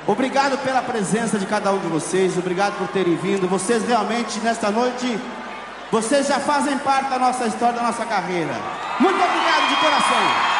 Obrigado pela presença de cada um de vocês, obrigado por terem vindo. Vocês realmente, nesta noite, vocês já fazem parte da nossa história, da nossa carreira. Muito obrigado de coração.